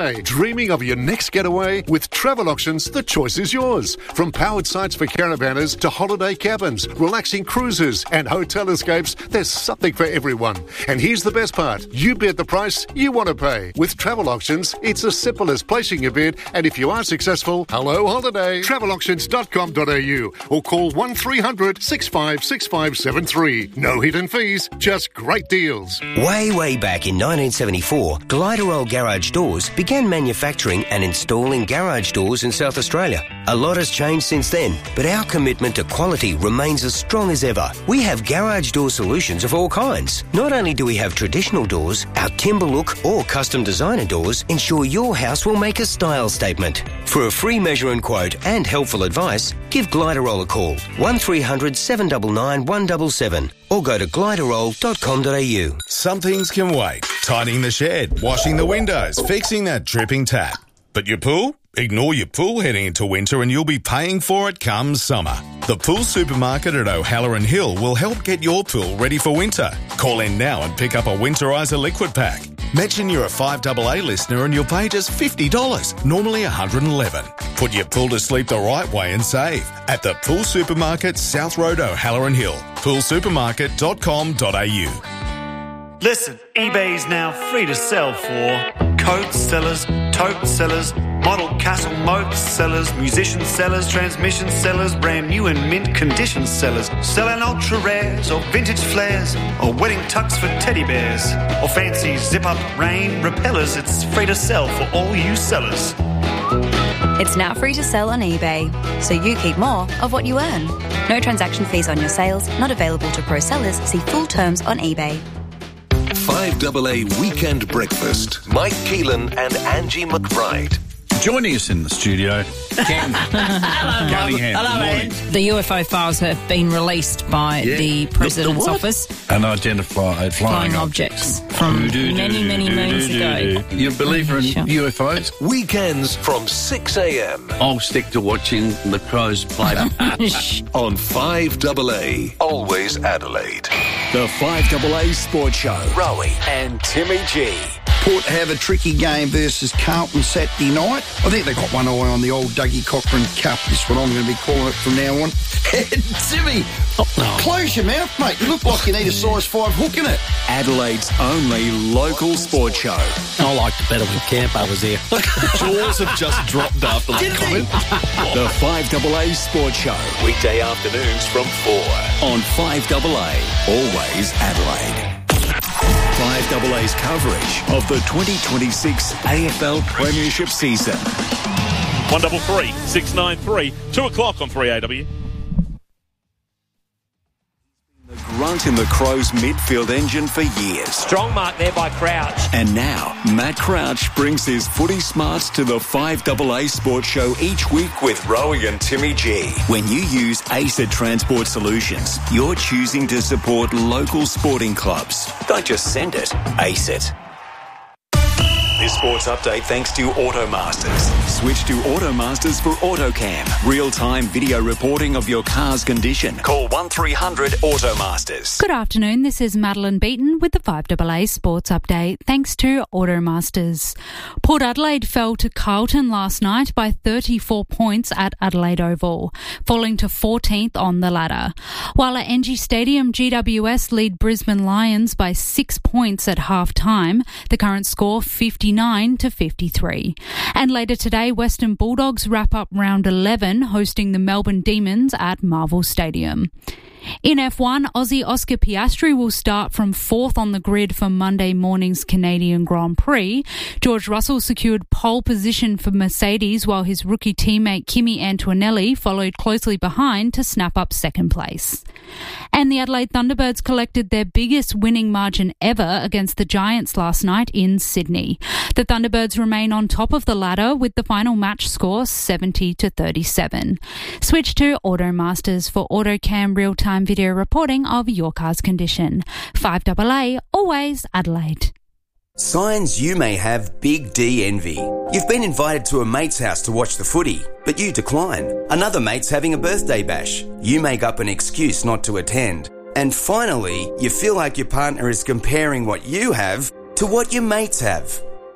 Hey, dreaming of your next getaway? With Travel Auctions, the choice is yours. From powered sites for caravanners to holiday cabins, relaxing cruises and hotel escapes, there's something for everyone. And here's the best part. You bid the price you want to pay. With Travel Auctions, it's as simple as placing your bid, and if you are successful, hello holiday. Travelauctions.com.au or call 1300 656573. No hidden fees, just great deals. Way back in 1974, Gliderol Garage Doors began manufacturing and installing garage doors in South Australia. A lot has changed since then, but our commitment to quality remains as strong as ever. We have garage door solutions of all kinds. Not only do we have traditional doors, our timber look or custom designer doors ensure your house will make a style statement. For a free measure and quote and helpful advice, give Gliderol a call, 1300 799 177, or go to gliderol.com.au. Some things can wait. Tidying the shed, washing the windows, fixing that dripping tap. But your pool? Ignore your pool heading into winter and you'll be paying for it come summer. The Pool Supermarket at O'Halloran Hill will help get your pool ready for winter. Call in now and pick up a Winterizer liquid pack. Mention you're a 5AA listener and you'll pay just $50, normally $111. Put your pool to sleep the right way and save at the Pool Supermarket, South Road, O'Halloran Hill. poolsupermarket.com.au. Listen, eBay is now free to sell for coat sellers, tote sellers, model castle moat sellers, musician sellers, transmission sellers, brand new and mint condition sellers, selling ultra rares or vintage flares or wedding tux for teddy bears or fancy zip up rain repellers. It's free to sell for all you sellers. It's now free to sell on eBay, so you keep more of what you earn. No transaction fees on your sales, not available to pro sellers. See full terms on eBay. 5AA Weekend Breakfast. Mike Keelan and Angie McBride. Joining us in the studio, Cam Cunningham. Hello, man. The UFO files have been released by the President's office. Unidentified flying objects from many moons ago. You a believer in UFOs? Weekends from 6 a.m. I'll stick to watching the Crows play on 5AA, always Adelaide. The 5AA Sports Show. Rowie and Timmy G. Port have a tricky game versus Carlton Saturday night. I think they got one eye on the old Dougie Cochran Cup, is what I'm going to be calling it from now on. Timmy, close your mouth, mate. You look like you need a size 5 hook in it. Adelaide's only local sports show. I liked it better when Campo was here. Jaws have just dropped after that comment. The 5AA Sports Show. Weekday afternoons from 4. On 5AA, always Adelaide. 5AA's coverage of the 2026 AFL Premiership season. 133 693 2 o'clock on 3AW. The grunt in the Crows midfield engine for years. Strong mark there by Crouch. And now, Matt Crouch brings his footy smarts to the 5AA Sports Show each week with Rowie and Timmy G. When you use ACET Transport Solutions, you're choosing to support local sporting clubs. Don't just send it, ACET. This sports update thanks to Automasters. Switch to Automasters for AutoCam. Real-time video reporting of your car's condition. Call 1300 Automasters. Good afternoon, this is Madeline Beaton with the 5AA Sports Update thanks to Automasters. Port Adelaide fell to Carlton last night by 34 points at Adelaide Oval, falling to 14th on the ladder. While at NG Stadium, GWS lead Brisbane Lions by 6 points at half-time. The current score 59 to 53. And later today, Western Bulldogs wrap up round 11, hosting the Melbourne Demons at Marvel Stadium. In F1, Aussie Oscar Piastri will start from 4th on the grid for Monday morning's Canadian Grand Prix. George Russell secured pole position for Mercedes while his rookie teammate Kimi Antonelli followed closely behind to snap up second place. And the Adelaide Thunderbirds collected their biggest winning margin ever against the Giants last night in Sydney. The Thunderbirds remain on top of the ladder with the final match score 70 to 37. Switch to Automasters for AutoCam real-time video reporting of your car's condition. 5AA, always Adelaide. Signs you may have Big D envy. You've been invited to a mate's house to watch the footy, but you decline. Another mate's having a birthday bash. You make up an excuse not to attend. And finally, you feel like your partner is comparing what you have to what your mates have.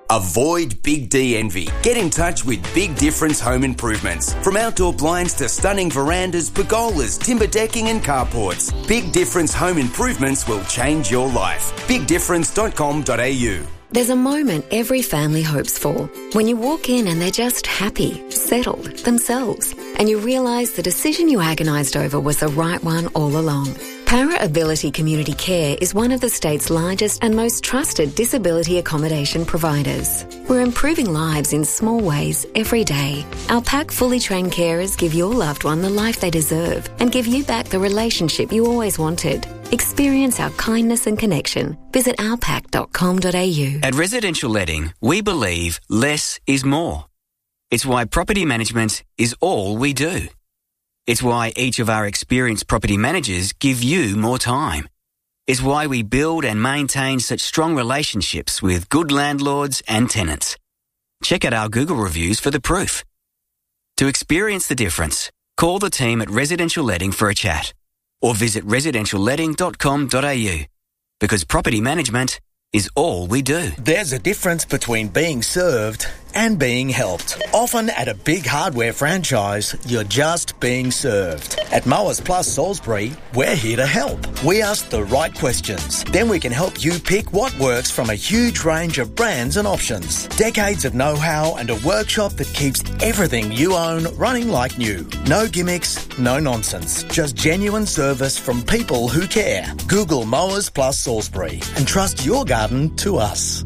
Avoid Big D envy. Get in touch with Big Difference Home Improvements. From outdoor blinds to stunning verandas, pergolas, timber decking and carports, Big Difference Home Improvements will change your life. BigDifference.com.au. There's a moment every family hopes for. When you walk in and they're just happy, settled, themselves, and you realise the decision you agonised over was the right one all along. Para Ability Community Care is one of the state's largest and most trusted disability accommodation providers. We're improving lives in small ways every day. Our PAC fully trained carers give your loved one the life they deserve and give you back the relationship you always wanted. Experience our kindness and connection. Visit ourpac.com.au. At Residential Letting, we believe less is more. It's why property management is all we do. It's why each of our experienced property managers give you more time. It's why we build and maintain such strong relationships with good landlords and tenants. Check out our Google reviews for the proof. To experience the difference, call the team at Residential Letting for a chat or visit residentialletting.com.au, because property management is all we do. There's a difference between being served and being helped. Often at a big hardware franchise, you're just being served. At Mowers Plus Salisbury, we're here to help. We ask the right questions. Then we can help you pick what works from a huge range of brands and options. Decades of know-how and a workshop that keeps everything you own running like new. No gimmicks, no nonsense. Just genuine service from people who care. Google Mowers Plus Salisbury and trust your garden to us.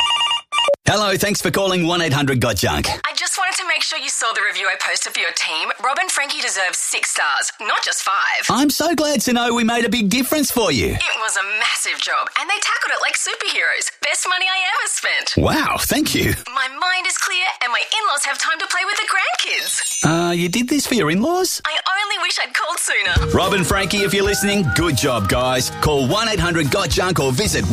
Hello, thanks for calling 1-800-GOT-JUNK. I just wanted to make sure you saw the review I posted for your team. Rob and Frankie deserve 6 stars, not just 5. I'm so glad to know we made a big difference for you. It was a massive job, and they tackled it like superheroes. Best money I ever spent. Wow, thank you. My mind is clear, and my in-laws have time to play with the grandkids. You did this for your in-laws? I only wish I'd called sooner. Rob and Frankie, if you're listening, good job, guys. Call 1-800-GOT-JUNK or visit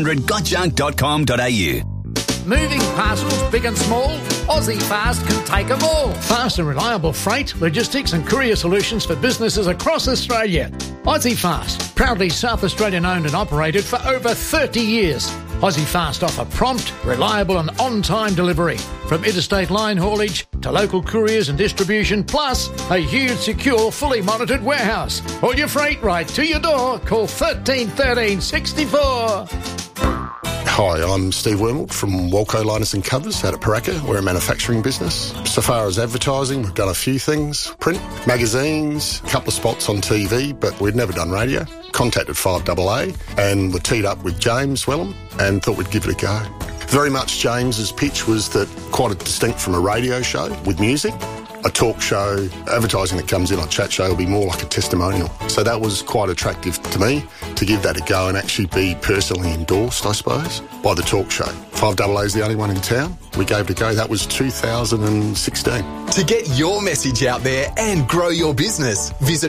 1-800-GOTJUNK.com.au. Moving parcels, big and small, Aussie Fast can take them all. Fast and reliable freight, logistics and courier solutions for businesses across Australia. Aussie Fast, proudly South Australian owned and operated for over 30 years. Aussie Fast offer prompt, reliable and on-time delivery. From interstate line haulage to local couriers and distribution, plus a huge, secure, fully monitored warehouse. All your freight right to your door. Call 13 13 64. Hi, I'm Steve Wormald from Walco Liners and Covers out at Paraka. We're a manufacturing business. So far as advertising, we've done a few things. Print, magazines, a couple of spots on TV, but we'd never done radio. Contacted 5AA and were teed up with James Wellham and thought we'd give it a go. Very much James's pitch was that quite distinct from a radio show with music. A talk show, advertising that comes in on Chat Show will be more like a testimonial. So that was quite attractive to me to give that a go and actually be personally endorsed, I suppose, by the talk show. 5AA is the only one in town. We gave it a go. That was 2016. To get your message out there and grow your business, visit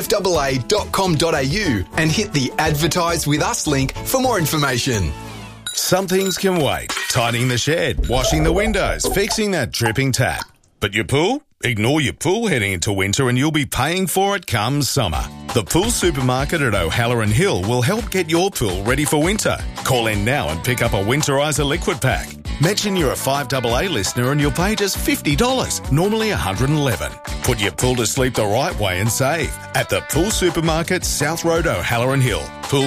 5AA.com.au and hit the Advertise With Us link for more information. Some things can wait. Tidying the shed, washing the windows, fixing that dripping tap. But your pool? Ignore your pool heading into winter and you'll be paying for it come summer. The Pool Supermarket at O'Halloran Hill will help get your pool ready for winter. Call in now and pick up a Winterizer liquid pack. Mention you're a 5AA listener and you'll pay just $50, normally $111. Put your pool to sleep the right way and save at the Pool Supermarket, South Road, O'Halloran Hill.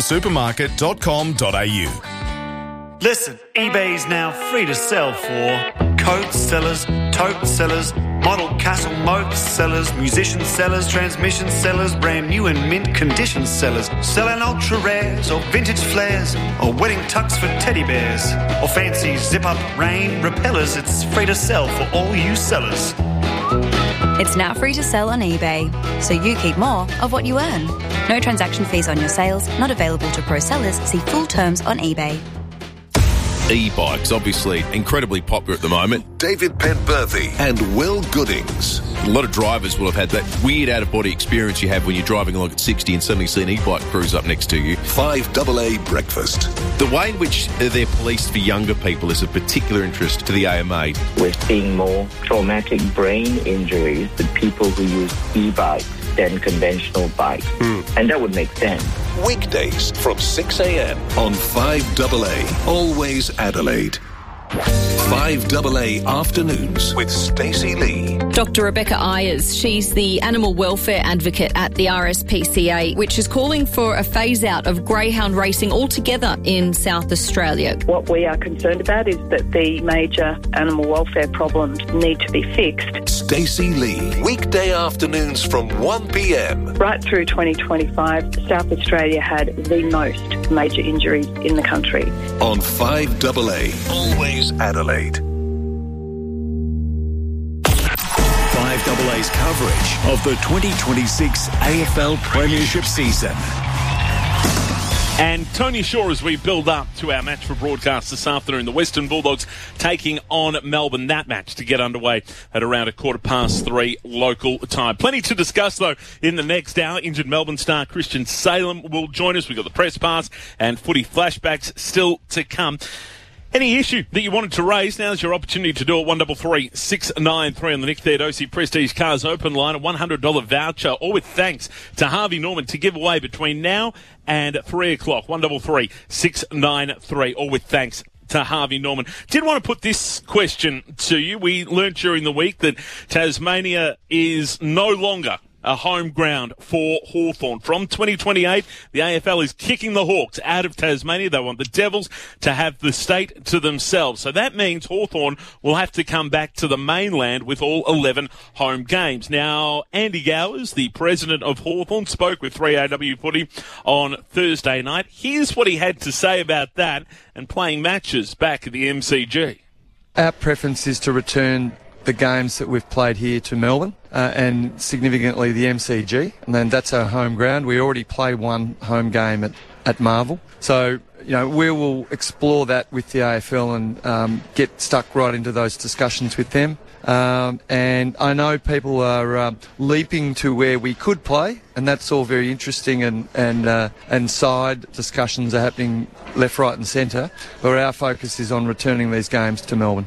poolsupermarket.com.au. Listen, eBay is now free to sell for coat sellers, tote sellers, model castle moat sellers, musician sellers, transmission sellers, brand new and mint condition sellers, selling ultra rares or vintage flares or wedding tucks for teddy bears or fancy zip-up rain repellers. It's free to sell for all you sellers. It's now free to sell on eBay, so you keep more of what you earn. No transaction fees on your sales, not available to pro sellers. See full terms on eBay. E-bikes, obviously incredibly popular at the moment. David Penberthy and Will Goodings. A lot of drivers will have had that weird out-of-body experience you have when you're driving along at 60 and suddenly see an e-bike cruise up next to you. 5AA Breakfast. The way in which they're policed for younger people is of particular interest to the AMA. We're seeing more traumatic brain injuries with people who use e-bikes than conventional bikes. And that would make sense. Weekdays from 6 a.m. on 5AA. Always Adelaide. 5AA Afternoons with Stacey Lee. Dr. Rebecca Ayers, she's the animal welfare advocate at the RSPCA, which is calling for a phase-out of greyhound racing altogether in South Australia. What we are concerned about is that the major animal welfare problems need to be fixed. Stacey Lee, weekday afternoons from 1pm. Right through 2025, South Australia had the most major injuries in the country. On 5AA, always Adelaide. 5AA's coverage of the 2026 AFL Premiership season. And Tony Shaw, as we build up to our match for broadcast this afternoon, the Western Bulldogs taking on Melbourne. That match to get underway at around 3:15 local time. Plenty to discuss, though, in the next hour. Injured Melbourne star Christian Salem will join us. We've got the press pass and footy flashbacks still to come. Any issue that you wanted to raise, now's your opportunity to do it. 133693 on the Nick Theodosi Prestige Cars Open line. A $100 voucher, all with thanks to Harvey Norman, to give away between now and 3 o'clock. 133693, all with thanks to Harvey Norman. Did want to put this question to you. We learnt during the week that Tasmania is no longer a home ground for Hawthorn. From 2028, the AFL is kicking the Hawks out of Tasmania. They want the Devils to have the state to themselves. So that means Hawthorn will have to come back to the mainland with all 11 home games. Now, Andy Gowers, the president of Hawthorn, spoke with 3AW Footy on Thursday night. Here's what he had to say about that and playing matches back at the MCG. Our preference is to return the games that we've played here to Melbourne and significantly the MCG, and then that's our home ground. We already play one home game at Marvel, so we will explore that with the AFL and get stuck right into those discussions with them. And I know people are leaping to where we could play, and that's all very interesting, and side discussions are happening left, right and centre, but our focus is on returning these games to Melbourne.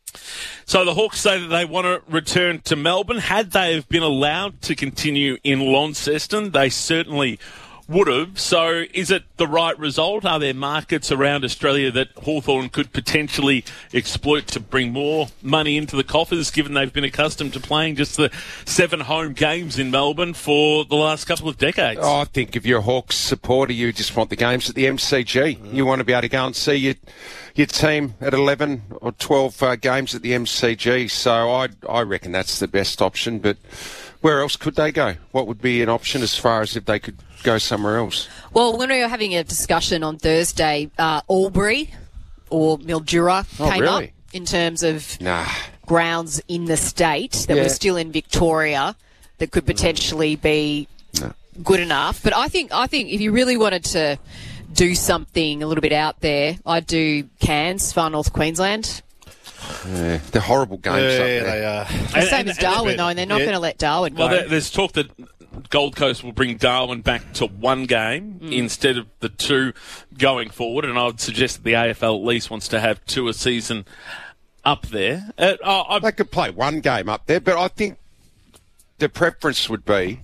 So the Hawks say that they want to return to Melbourne. Had they have been allowed to continue in Launceston, they certainly would have. So is it the right result? Are there markets around Australia that Hawthorn could potentially exploit to bring more money into the coffers, given they've been accustomed to playing just the 7 home games in Melbourne for the last couple of decades? Oh, I think if you're a Hawks supporter, you just want the games at the MCG. You want to be able to go and see your team at 11 or 12 games at the MCG. So I reckon that's the best option. But where else could they go? What would be an option as far as if they could go somewhere else? Well, when we were having a discussion on Thursday, Albury or Mildura came up in terms of grounds in the state that were still in Victoria that could potentially be good enough. But I think if you really wanted to do something a little bit out there, I'd do Cairns, Far North Queensland. Yeah, they're horrible games up there. They are. The same as Darwin, though, and they're not going to let Darwin go. Well, there's talk that Gold Coast will bring Darwin back to one game instead of the 2 going forward, and I would suggest that the AFL at least wants to have 2 a season up there. They could play 1 game up there, but I think the preference would be,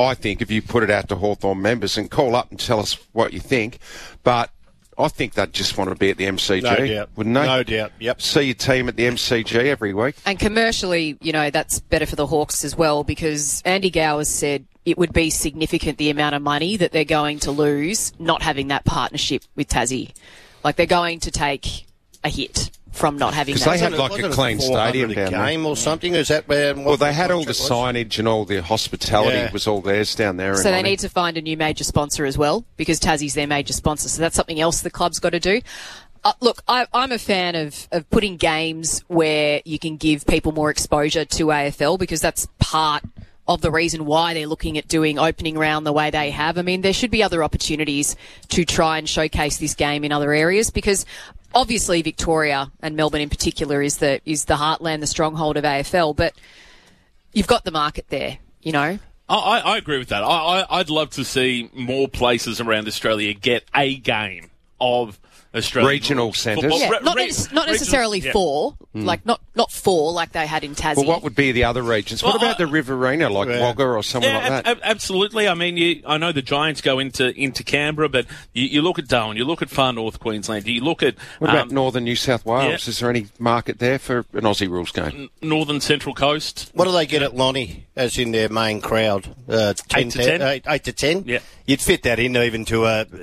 if you put it out to Hawthorn members and call up and tell us what you think, but I think they'd just want to be at the MCG, no doubt. Wouldn't they? No doubt, yep. See your team at the MCG every week. And commercially, that's better for the Hawks as well, because Andy Gowers said it would be significant the amount of money that they're going to lose not having that partnership with Tassie. Like, they're going to take a hit from not having that. Because they had like a clean stadium down there. Game or something? Is that where? Well, they had all the signage and all the hospitality was all theirs down there. So they need to find a new major sponsor as well, because Tassie's their major sponsor. So that's something else the club's got to do. Look, I'm a fan of putting games where you can give people more exposure to AFL, because that's part of the reason why they're looking at doing opening round the way they have. I mean, there should be other opportunities to try and showcase this game in other areas, because obviously Victoria and Melbourne in particular is the heartland, the stronghold of AFL, but you've got the market there, I agree with that. I'd love to see more places around Australia get a game of Australian regional rules. centres. Football- Yeah, not necessarily yeah. four, like not four like they had in Tassie. Well, what would be the other regions? What about the Riverina, like Wagga or somewhere like that? Absolutely. I mean, I know the Giants go into Canberra, but you look at Darwin, you look at far north Queensland, you look at... What about northern New South Wales? Yeah. Is there any market there for an Aussie rules game? Northern Central Coast. What do they get at Lonnie, as in their main crowd? 8 to 10? 8 to 10? Yeah. You'd fit that in even to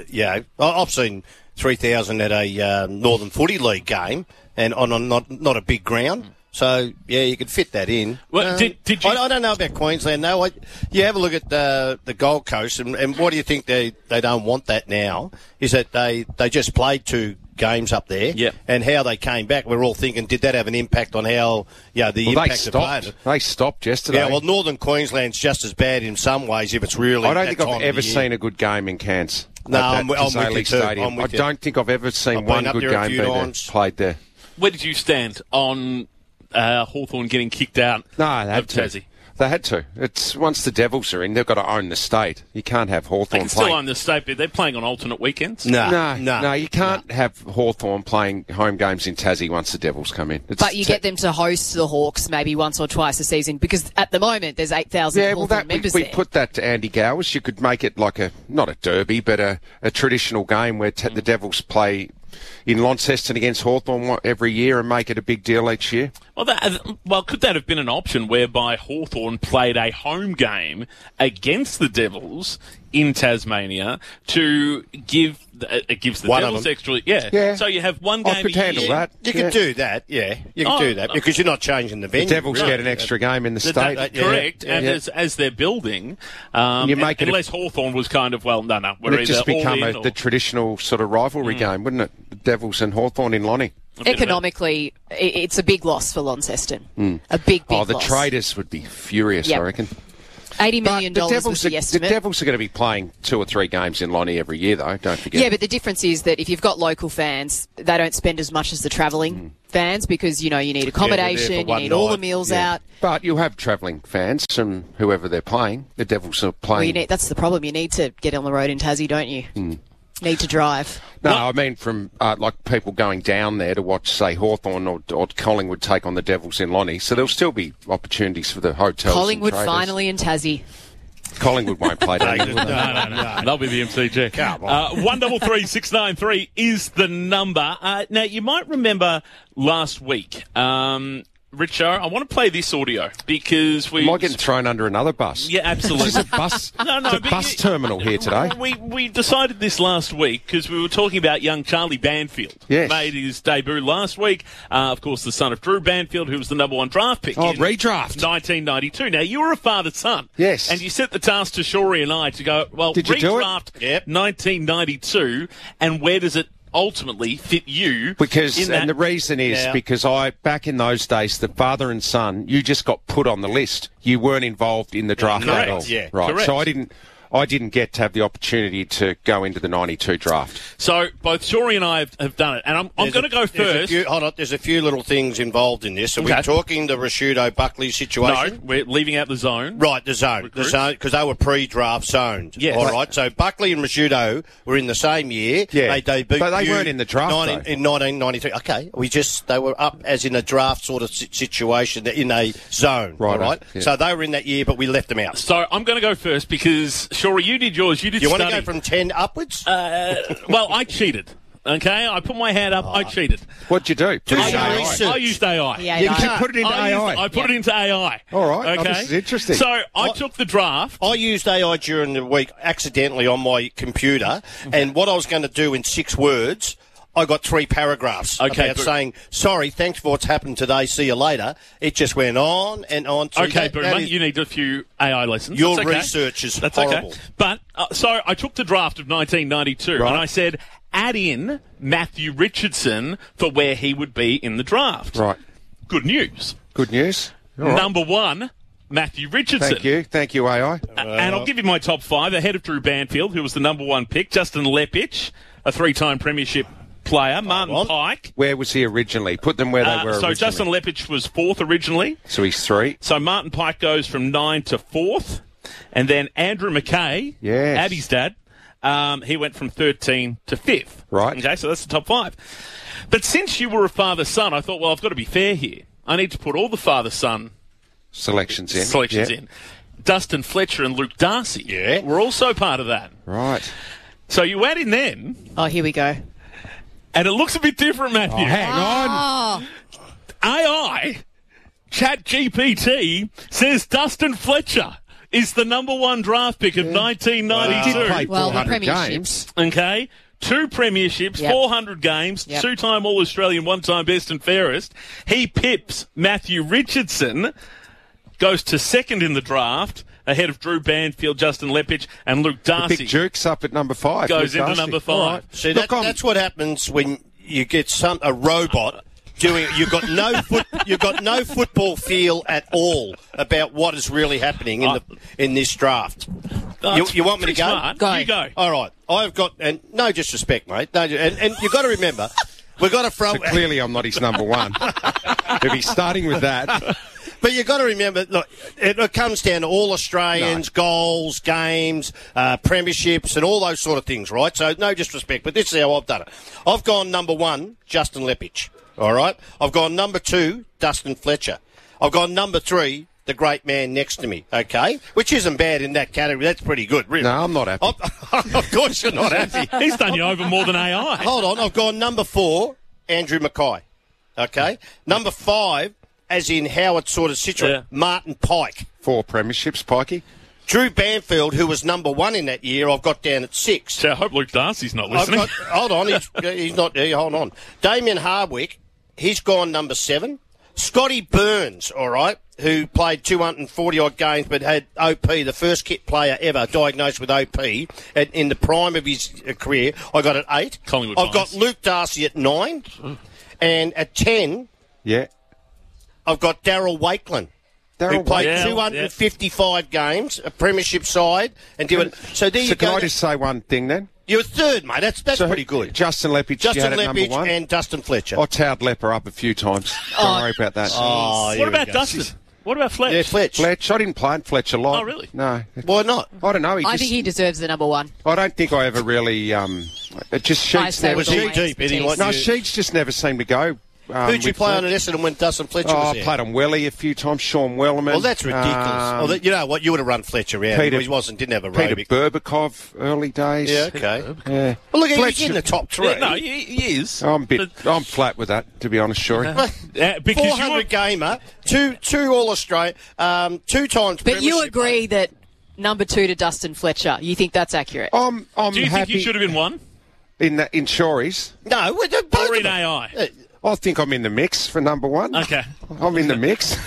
I've seen 3,000 at a Northern Footy League game and on not a big ground. So, yeah, you could fit that in. Well, did you... I don't know about Queensland, though. You have a look at the Gold Coast, and what do you think they don't want that now? Is that they just played 2 games up there, and how they came back. We're all thinking, did that have an impact on how, the impact of players? They stopped yesterday. Yeah, well, Northern Queensland's just as bad in some ways if it's really. I don't think I've ever seen a good game in Cairns. No, I'm with you too. I don't think I've ever seen one good game being played there. Where did you stand on Hawthorn getting kicked out of Tassie? They had to. It's once the Devils are in, they've got to own the state. You can't have Hawthorn They can still own the state, but they're playing on alternate weekends. No, you can't have Hawthorn playing home games in Tassie once the Devils come in. But you get them to host the Hawks maybe once or twice a season, because at the moment there's 8,000 Hawthorn members we there. put that to Andy Gowers. You could make it like not a derby, but a traditional game where the Devils play in Launceston against Hawthorn every year and make it a big deal each year. Well, could that have been an option whereby Hawthorn played a home game against the Devils in Tasmania to give it gives the Devils extra? Yeah. So you have one game. I could handle that. You could do that. Yeah, you could do that because you're not changing the venue. The Devils get an extra game in the state. Correct. And as they're building, you make it unless Hawthorn was kind of we're it'd just become the traditional sort of rivalry game, wouldn't it? The Devils and Hawthorn in Lonnie. Economically, it's a big loss for Launceston. A big loss. The traders would be furious, I reckon. $80 million was the estimate. The Devils are going to be playing 2 or 3 games in Lonnie every year, though, don't forget. Yeah, but the difference is that if you've got local fans, they don't spend as much as the travelling fans because, you need accommodation, you need all the meals out. But you'll have travelling fans from whoever they're playing. The Devils are playing. That's the problem. You need to get on the road in Tassie, don't you? Need to drive. No, I mean from like people going down there to watch, say, Hawthorn or Collingwood take on the Devils in Lonnie. So there'll still be opportunities for the hotels. Collingwood finally in Tassie. Collingwood won't play that. No. They'll be the MCG. Come on. 133-693 is the number. Now, you might remember last week, Richo, I want to play this audio because we... Am I getting thrown under another bus? Yeah, absolutely. It's a bus, bus terminal here today. We decided this last week because we were talking about young Charlie Banfield. Yes. Made his debut last week. Of course, the son of Drew Banfield, who was the number 1 draft pick. Oh, redraft. 1992. Now, you were a father-son. Yes. And you set the task to Shorey and I to go, Did you do it? redraft 1992, and where does it ultimately fit you? And the reason is because back in those days, the father and son, you just got put on the list. You weren't involved in the draft at all. Yeah, right. Correct. So I didn't get to have the opportunity to go into the 92 draft. So both Shorey and I have done it, and I'm going to go first. There's a few little things involved in this. Are we talking the Rashudo-Buckley situation? No, we're leaving out the zone. Right, the zone, because they were pre-draft zoned. Yes. All right, so Buckley and Rashudo were in the same year. Yeah, they debuted, but they weren't in the draft in 1993. Okay, they were up as in a draft sort of situation in a zone. Right, all right. Yeah. So they were in that year, but we left them out. So I'm going to go first because Shorey, you did yours. You want to go from 10 upwards? Well, I cheated. Okay, I put my hand up. I cheated. What'd you do? I used AI. Yeah, you put it into AI. I put it into AI. All right. Okay. This is interesting. So I took the draft. I used AI during the week accidentally on my computer, and what I was going to do in 6 words, I got 3 paragraphs about saying, sorry, thanks for what's happened today, see you later. It just went on and on. So Boomer, you need a few AI lessons. Your research is horrible. Okay. But, so I took the draft of 1992, and I said, add in Matthew Richardson for where he would be in the draft. Right. Good news. Good news. All right. Number 1, Matthew Richardson. Thank you, AI. And I'll give you my top 5. Ahead of Drew Banfield, who was the number 1 pick. Justin Lepich, a 3-time premiership player. Martin Pike. Where was he originally? Put them where they were originally. So Justin Lepich was 4th originally. So he's 3. So Martin Pike goes from 9 to 4th. And then Andrew McKay, Abby's dad, He went from 13 to 5th. Right. Okay, so that's the top 5. But since you were a father-son, I thought, well, I've got to be fair here. I need to put all the father-son selections in. Dustin Fletcher and Luke Darcy were also part of that. Right. So you add in them. Oh, here we go. And it looks a bit different, Matthew. Oh, hang on. AI, ChatGPT, says Dustin Fletcher is the number 1 draft pick of 1992. He did play Well, the 400 premierships. games. Okay. 2 premierships, 400 games, 2-time All-Australian, 1-time best and fairest. He pips Matthew Richardson, goes to 2nd in the draft, ahead of Drew Banfield, Justin Lepich, and Luke Darcy. The big Jukes up at number 5. Goes Luke into Darcy. number 5. Right. See, that's what happens when you get a robot doing. You've got no football feel at all about what is really happening in this draft. You want me to go? Smart. Go. You go. All right. I've got, and no disrespect, mate. No, and you've got to remember, we've got to So clearly I'm not his number 1. If he's starting with that. But you've got to remember, look, it comes down to all Australians, goals, games, premierships, and all those sort of things, right? So no disrespect, but this is how I've done it. I've gone number 1, Justin Lepich, all right? I've gone number 2, Dustin Fletcher. I've gone number 3, the great man next to me, okay? Which isn't bad in that category. That's pretty good, really. No, I'm not happy. Of course you're not happy. He's done you over more than AI. Hold on. I've gone number 4, Andrew Mackay, okay? Number 5, as in how it's sort of situated, Martin Pike. 4 premierships, Pikey. Drew Banfield, who was number 1 in that year, I've got down at 6. So I hope Luke Darcy's not listening. Hold on, he's not there. Hold on. Damien Hardwick, he's gone number 7. Scotty Burns, all right, who played 240-odd games but had OP, the first kit player ever diagnosed with OP in the prime of his career. I got at 8. Collingwood I've got Luke Darcy at 9. And at 10... Yeah. I've got Darryl Wakelin, who played 255 games, a premiership side, and did it. So there you go. Can I just say one thing then? You're 3rd, mate. That's pretty good. Justin Lepich, Justin you had at number 1. and Dustin Fletcher. I towed Lepper up a few times. Don't worry about that. What about Dustin? What about Fletch? Yeah, Fletch. I didn't play Fletch a lot. Oh, really? No. Why not? I don't know. I think he deserves the number 1. I don't think I ever really. It just Sheets never. Was he deep? No, Sheets just never seemed to go. Who'd you play on at Essendon when Dustin Fletcher was there? I played on Welly a few times, Sean Wellerman. Well, that's ridiculous. You know what? You would have run Fletcher out. He didn't have a Peter aerobic. Burbakov, early days. Yeah, okay. Yeah. Well, look, he's in the top 3. Yeah, no, he is. I'm flat with that, to be honest, Shorey. 400 gamer, two All-Australian, 2 times But you agree that number 2 to Dustin Fletcher, you think that's accurate? I'm Do you think he should have been 1? In Shorey's? No, or in AI? I think I'm in the mix for number 1. Okay. I'm in the mix.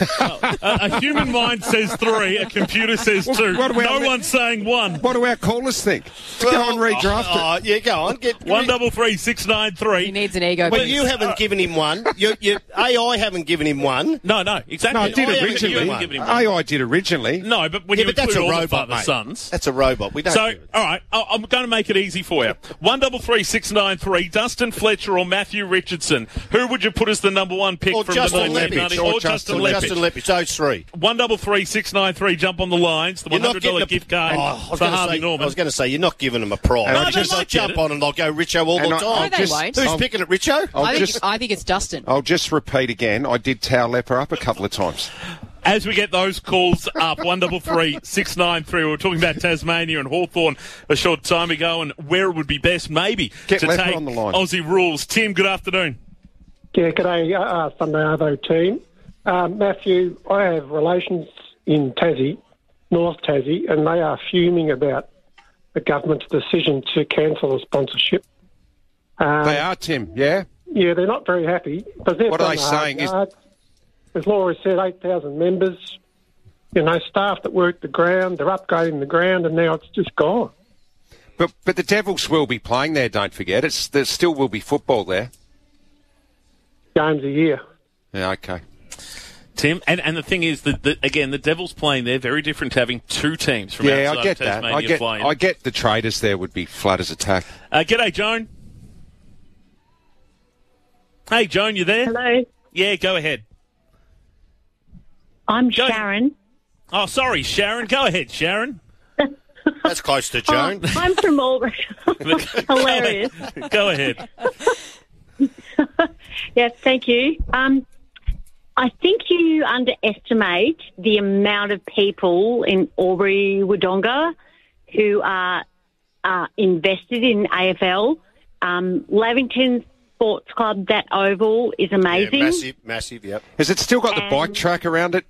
A human mind says 3, a computer says 2. No one's saying 1. What do our callers think? Go and redraft it. Yeah, go on. 133 693. He needs an ego. Well, you haven't given him 1. AI haven't given him 1. No, exactly. No, I did originally. AI did originally. No, but when you that's include a all robot, the mate. sons. That's a robot. We don't. So, all right, I'm going to make it easy for you. 133 693. Dustin Fletcher or Matthew Richardson. Who would you put as the number 1 pick or from Justin the Lepich. 1990s? Or Justin Lepich. Justin Lepich. Those 3. 133 693. Jump on the lines. The $100 gift card for Harvey Norman. I was going to say, you're not giving them a prize. No, just jump on and they'll go Richo all the time. No, they won't. Who's picking it, Richo? I think it's Dustin. I'll just repeat again. I did towel Lepper up a couple of times. As we get those calls up, 133 693. We were talking about Tasmania and Hawthorn a short time ago and where it would be best maybe Get to Lepper take on the line. Aussie rules. Tim, good afternoon. Yeah, g'day, Sunday Arvo team. Matthew, I have relations in Tassie, North Tassie, and they are fuming about the government's decision to cancel the sponsorship. They are, Tim, yeah? Yeah, they're not very happy. But what are they saying? As Laura said, 8,000 members, staff that work the ground, they're upgrading the ground, and now it's just gone. But the Devils will be playing there, don't forget. There still will be football there. Games a year. Yeah, okay. Tim, and the thing is that again, the Devils playing there, very different to having 2 teams from outside I get of Tasmania that. flying. I get the traders there would be flat as a tack. G'day, Joan. Hey, Joan, you there? Hello. Yeah, go ahead. I'm Sharon. Oh, sorry, Sharon. Go ahead, Sharon. That's close to Joan. I'm from Albury. Hilarious. Go ahead. Yes, thank you. I think you underestimate the amount of people in Albury Wodonga who are invested in AFL. Lavington Sports Club, that oval is amazing. Yeah, massive, yep. Has it still got the bike track around it?